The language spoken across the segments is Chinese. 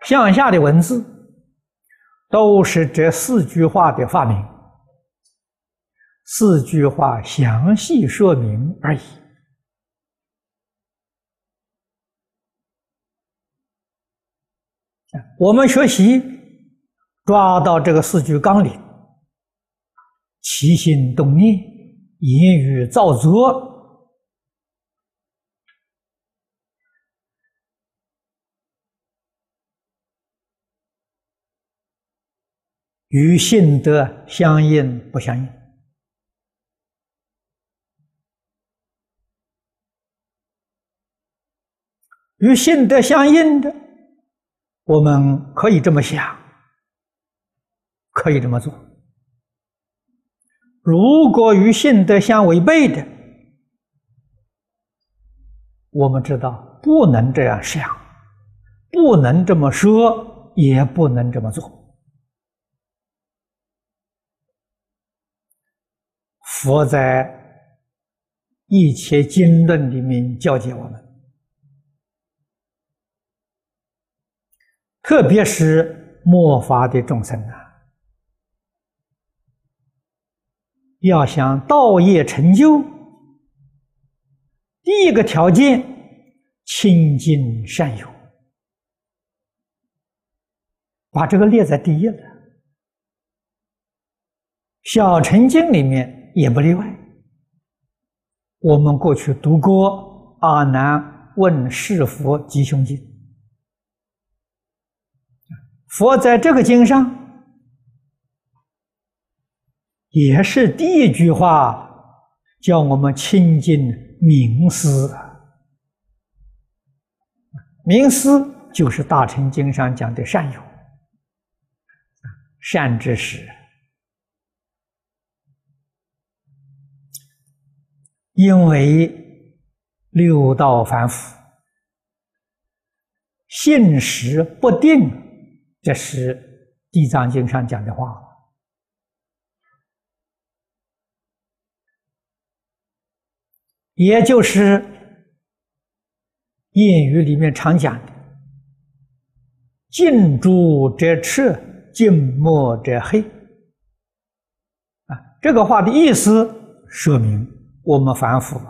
向下的文字都是这4句话的发明，4句话详细说明而已。我们学习抓到这个4句纲领，起心动念，言语造作，与性德相应不相应？与性德相应的，我们可以这么想，可以这么做。如果与性德相违背的，我们知道不能这样想，不能这么说，也不能这么做。佛在一切经论里面教诫我们，特别是末法的众生要想道业成就，第一个条件清净善友，把这个列在第一了。小乘经里面也不例外。我们过去读过阿难问是佛吉凶经，佛在这个经上也是第一句话叫我们亲近明思。明思就是大乘经上讲的善友，善知识。因为六道凡夫信实不定，这是地藏经上讲的话。也就是谚语里面常讲的近朱者赤，近墨者黑。这个话的意思说明我们凡夫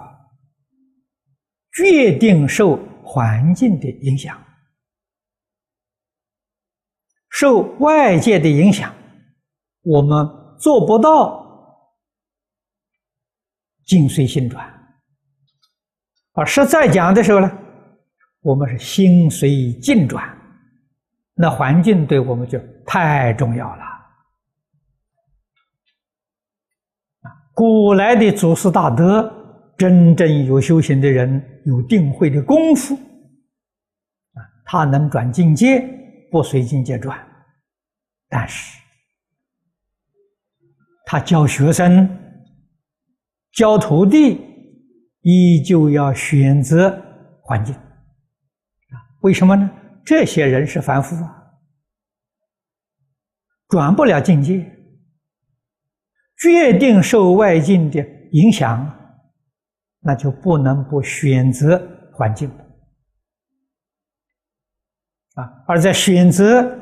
决定受环境的影响，受外界的影响，我们做不到境随心转。而实在讲的时候呢，我们是心随境转，那环境对我们就太重要了。古来的祖师大德，真正有修行的人，有定慧的功夫，他能转境界，不随境界转，但是他教学生、教徒弟，依旧要选择环境。为什么呢？这些人是凡夫转不了境界，决定受外境的影响，那就不能不选择环境而在选择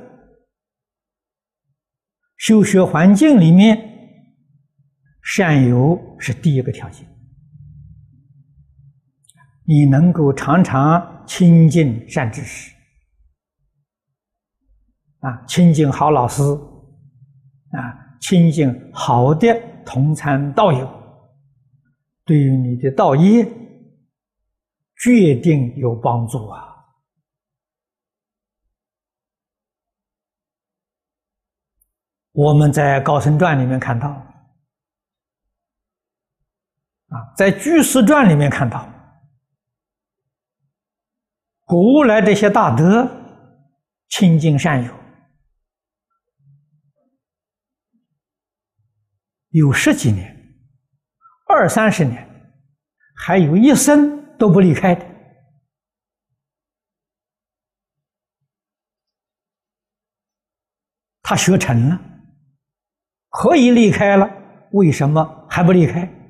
修学环境里面，善友是第一个条件。你能够常常亲近善知识亲近好老师亲近好的同参道友，对于你的道业决定有帮助我们在《高僧传》里面看到在《居士传》里面看到，古来这些大德亲近善友，有10几年、20、30年，还有一生都不离开的。他学成了，可以离开了，为什么还不离开？